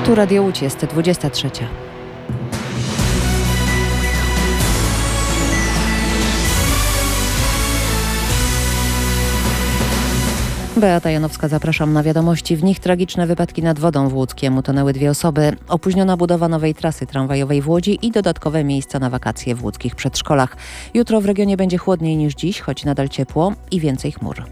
Tu Radio Łódź, jest 23. Beata Janowska, zapraszam na wiadomości. W nich tragiczne wypadki nad wodą w Łódzkiem. Utonęły 2 osoby. Opóźniona budowa nowej trasy tramwajowej w Łodzi i dodatkowe miejsca na wakacje w łódzkich przedszkolach. Jutro w regionie będzie chłodniej niż dziś, choć nadal ciepło i więcej chmur.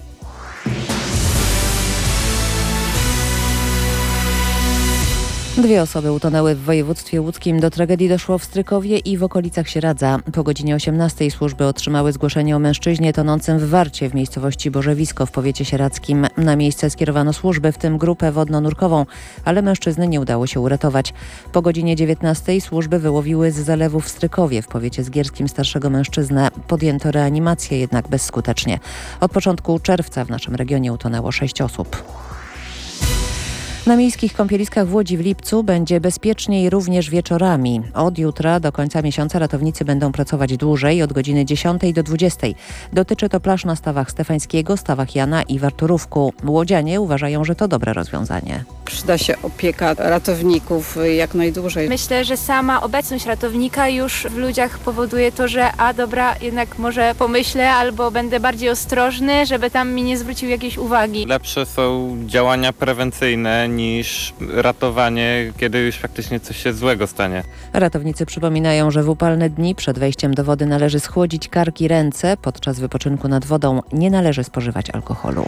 Dwie osoby utonęły w województwie łódzkim. Do tragedii doszło w Strykowie i w okolicach Sieradza. Po godzinie 18 służby otrzymały zgłoszenie o mężczyźnie tonącym w Warcie w miejscowości Borzewisko w powiecie sieradzkim. Na miejsce skierowano służby, w tym grupę wodno-nurkową, ale mężczyzny nie udało się uratować. Po godzinie 19 służby wyłowiły z zalewu w Strykowie w powiecie zgierskim starszego mężczyznę. Podjęto reanimację, jednak bezskutecznie. Od początku czerwca w naszym regionie utonęło 6 osób. Na miejskich kąpieliskach w Łodzi w lipcu będzie bezpieczniej również wieczorami. Od jutra do końca miesiąca ratownicy będą pracować dłużej, od godziny 10 do 20. Dotyczy to plaż na Stawach Stefańskiego, Stawach Jana i Warturówku. Łodzianie uważają, że to dobre rozwiązanie. Przyda się opieka ratowników jak najdłużej. Myślę, że sama obecność ratownika już w ludziach powoduje to, że dobra, jednak może pomyślę albo będę bardziej ostrożny, żeby tam mi nie zwrócił jakiejś uwagi. Lepsze są działania prewencyjne niż ratowanie, kiedy już faktycznie coś się złego stanie. Ratownicy przypominają, że w upalne dni przed wejściem do wody należy schłodzić karki, ręce. Podczas wypoczynku nad wodą nie należy spożywać alkoholu.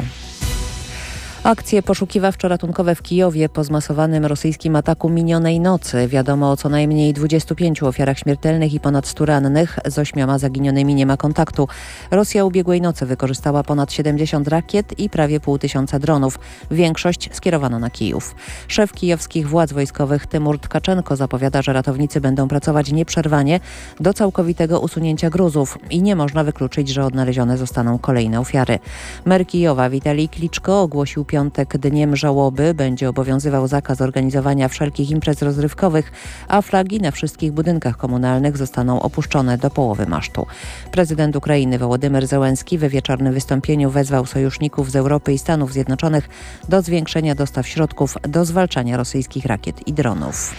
Akcje poszukiwawczo-ratunkowe w Kijowie po zmasowanym rosyjskim ataku minionej nocy. Wiadomo o co najmniej 25 ofiarach śmiertelnych i ponad 100 rannych. Z 8 zaginionymi nie ma kontaktu. Rosja ubiegłej nocy wykorzystała ponad 70 rakiet i prawie 500 dronów. Większość skierowano na Kijów. Szef kijowskich władz wojskowych Tymur Tkaczenko zapowiada, że ratownicy będą pracować nieprzerwanie do całkowitego usunięcia gruzów i nie można wykluczyć, że odnalezione zostaną kolejne ofiary. Mer Kijowa Witalij Kliczko ogłosił piątek dniem żałoby. Będzie obowiązywał zakaz organizowania wszelkich imprez rozrywkowych, a flagi na wszystkich budynkach komunalnych zostaną opuszczone do połowy masztu. Prezydent Ukrainy Wołodymyr Zełenski we wieczornym wystąpieniu wezwał sojuszników z Europy i Stanów Zjednoczonych do zwiększenia dostaw środków do zwalczania rosyjskich rakiet i dronów.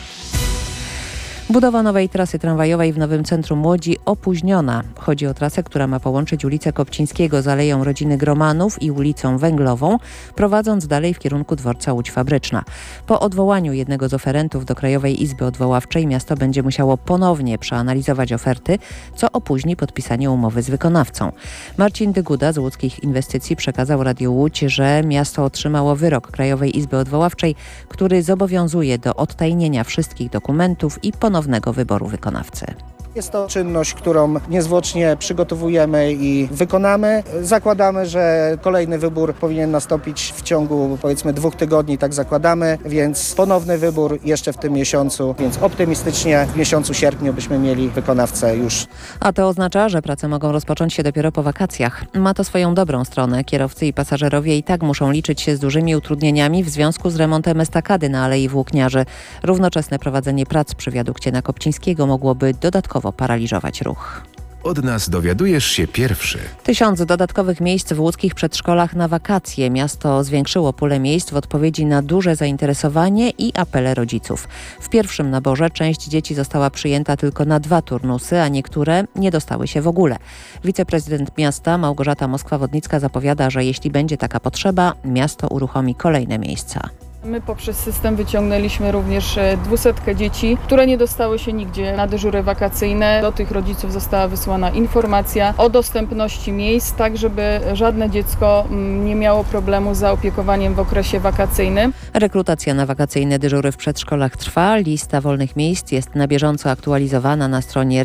Budowa nowej trasy tramwajowej w nowym centrum Łodzi opóźniona. Chodzi o trasę, która ma połączyć ulicę Kopcińskiego z Aleją Rodziny Gromanów i ulicą Węglową, prowadząc dalej w kierunku dworca Łódź Fabryczna. Po odwołaniu jednego z oferentów do Krajowej Izby Odwoławczej miasto będzie musiało ponownie przeanalizować oferty, co opóźni podpisanie umowy z wykonawcą. Marcin Dyguda z Łódzkich Inwestycji przekazał Radiu Łódź, że miasto otrzymało wyrok Krajowej Izby Odwoławczej, który zobowiązuje do odtajnienia wszystkich dokumentów i ponownego wyboru wykonawcy. Jest to czynność, którą niezwłocznie przygotowujemy i wykonamy. Zakładamy, że kolejny wybór powinien nastąpić w ciągu powiedzmy 2 tygodni, tak zakładamy, więc ponowny wybór jeszcze w tym miesiącu, więc optymistycznie w miesiącu sierpniu byśmy mieli wykonawcę już. A to oznacza, że prace mogą rozpocząć się dopiero po wakacjach. Ma to swoją dobrą stronę. Kierowcy i pasażerowie i tak muszą liczyć się z dużymi utrudnieniami w związku z remontem estakady na Alei Włókniarzy. Równoczesne prowadzenie prac przy wiadukcie na Kopcińskiego mogłoby dodatkowo paraliżować ruch. Od nas dowiadujesz się pierwszy. 1000 dodatkowych miejsc w łódzkich przedszkolach na wakacje. Miasto zwiększyło pulę miejsc w odpowiedzi na duże zainteresowanie i apele rodziców. W pierwszym naborze część dzieci została przyjęta tylko na 2 turnusy, a niektóre nie dostały się w ogóle. Wiceprezydent miasta Małgorzata Moskwa-Wodnicka zapowiada, że jeśli będzie taka potrzeba, miasto uruchomi kolejne miejsca. My poprzez system wyciągnęliśmy również 200 dzieci, które nie dostały się nigdzie na dyżury wakacyjne. Do tych rodziców została wysłana informacja o dostępności miejsc, tak żeby żadne dziecko nie miało problemu z zaopiekowaniem w okresie wakacyjnym. Rekrutacja na wakacyjne dyżury w przedszkolach trwa. Lista wolnych miejsc jest na bieżąco aktualizowana na stronie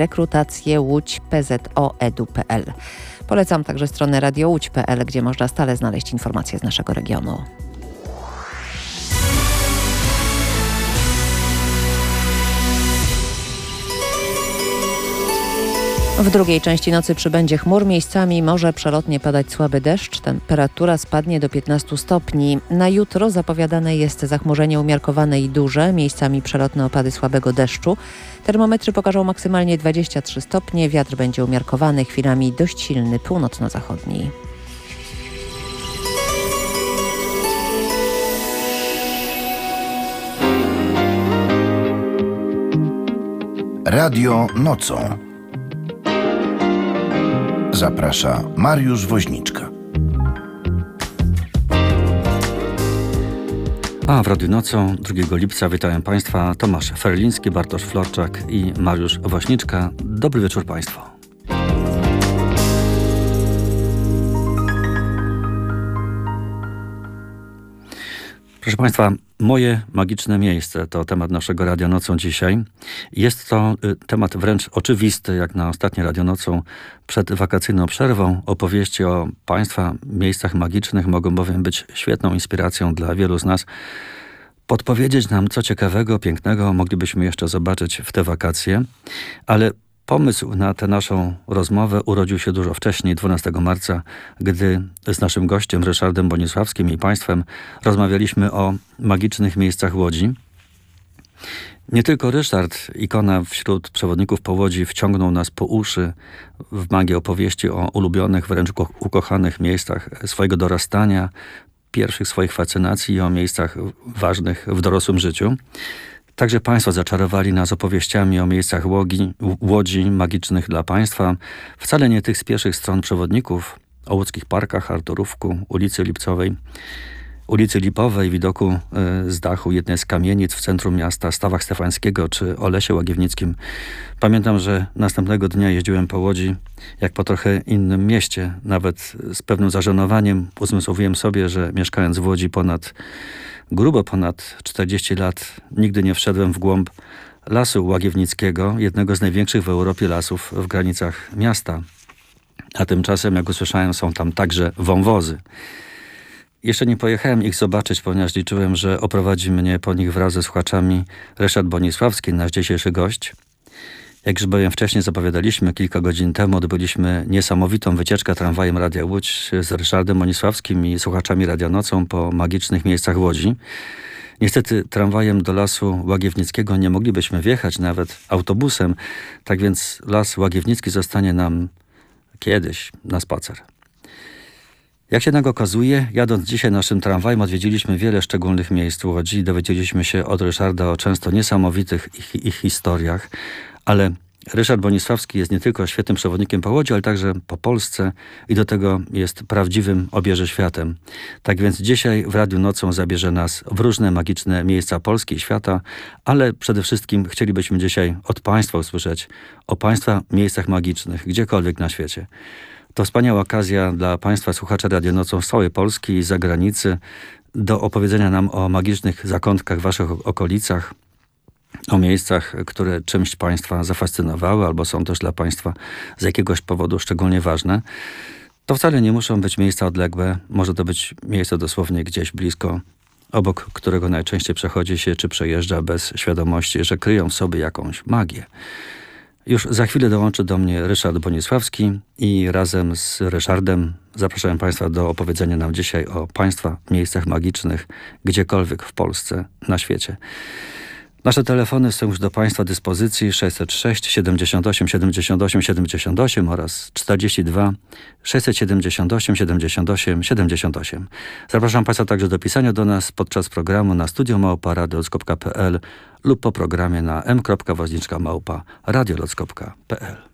rekrutacje.łódź.pzo.edu.pl. Polecam także stronę radiołódź.pl, gdzie można stale znaleźć informacje z naszego regionu. W drugiej części nocy przybędzie chmur, miejscami może przelotnie padać słaby deszcz. Temperatura spadnie do 15 stopni. Na jutro zapowiadane jest zachmurzenie umiarkowane i duże, miejscami przelotne opady słabego deszczu. Termometry pokażą maksymalnie 23 stopnie, wiatr będzie umiarkowany, chwilami dość silny, północno-zachodni. Radio nocą. Zaprasza Mariusz Woźniczka. A w Radiu Nocą 2 lipca witają Państwa Tomasz Ferliński, Bartosz Florczak i Mariusz Woźniczka. Dobry wieczór Państwu. Proszę Państwa, moje magiczne miejsce to temat naszego Radia Nocą dzisiaj. Jest to temat wręcz oczywisty, jak na ostatnie Radio Nocą przed wakacyjną przerwą. Opowieści o Państwa miejscach magicznych mogą bowiem być świetną inspiracją dla wielu z nas. Podpowiedzieć nam, co ciekawego, pięknego moglibyśmy jeszcze zobaczyć w te wakacje, ale pomysł na tę naszą rozmowę urodził się dużo wcześniej, 12 marca, gdy z naszym gościem Ryszardem Bonisławskim i Państwem rozmawialiśmy o magicznych miejscach Łodzi. Nie tylko Ryszard, ikona wśród przewodników po Łodzi, wciągnął nas po uszy w magię opowieści o ulubionych, wręcz ukochanych miejscach swojego dorastania, pierwszych swoich fascynacji i o miejscach ważnych w dorosłym życiu. Także Państwo zaczarowali nas opowieściami o miejscach Łodzi magicznych dla Państwa. Wcale nie tych z pierwszych stron przewodników, o łódzkich parkach, Arturówku, ulicy Lipcowej, ulicy Lipowej, widoku z dachu jednej z kamienic w centrum miasta, Stawach Stefańskiego czy o Lesie Łagiewnickim. Pamiętam, że następnego dnia jeździłem po Łodzi jak po trochę innym mieście. Nawet z pewnym zażenowaniem uzmysłowiłem sobie, że mieszkając w Łodzi grubo ponad 40 lat nigdy nie wszedłem w głąb Lasu Łagiewnickiego, jednego z największych w Europie lasów w granicach miasta. A tymczasem, jak usłyszałem, są tam także wąwozy. Jeszcze nie pojechałem ich zobaczyć, ponieważ liczyłem, że oprowadzi mnie po nich wraz ze słuchaczami Ryszard Bonisławski, nasz dzisiejszy gość. Jak już bowiem wcześniej zapowiadaliśmy, kilka godzin temu odbyliśmy niesamowitą wycieczkę tramwajem Radia Łódź z Ryszardem Bonisławskim i słuchaczami Radia Nocą po magicznych miejscach Łodzi. Niestety tramwajem do Lasu Łagiewnickiego nie moglibyśmy wjechać, nawet autobusem, tak więc Las Łagiewnicki zostanie nam kiedyś na spacer. Jak się jednak okazuje, jadąc dzisiaj naszym tramwajem, odwiedziliśmy wiele szczególnych miejsc w Łodzi i dowiedzieliśmy się od Ryszarda o często niesamowitych ich historiach, ale Ryszard Bonisławski jest nie tylko świetnym przewodnikiem po Łodzi, ale także po Polsce i do tego jest prawdziwym obieżyświatem. Tak więc dzisiaj w Radiu Nocą zabierze nas w różne magiczne miejsca Polski i świata, ale przede wszystkim chcielibyśmy dzisiaj od Państwa usłyszeć o Państwa miejscach magicznych, gdziekolwiek na świecie. To wspaniała okazja dla Państwa słuchaczy Radia Nocą z całej Polski i z zagranicy do opowiedzenia nam o magicznych zakątkach w Waszych okolicach, o miejscach, które czymś Państwa zafascynowały albo są też dla Państwa z jakiegoś powodu szczególnie ważne. To wcale nie muszą być miejsca odległe, może to być miejsce dosłownie gdzieś blisko, obok którego najczęściej przechodzi się czy przejeżdża bez świadomości, że kryją w sobie jakąś magię. Już za chwilę dołączy do mnie Ryszard Bonisławski i razem z Ryszardem zapraszam Państwa do opowiedzenia nam dzisiaj o Państwa miejscach magicznych gdziekolwiek w Polsce, na świecie. Nasze telefony są już do Państwa dyspozycji 606 78 78 78 oraz 42 678 78 78. Zapraszam Państwa także do pisania do nas podczas programu na studio@radiolock.pl lub po programie na m.woźniczka@radiolock.pl.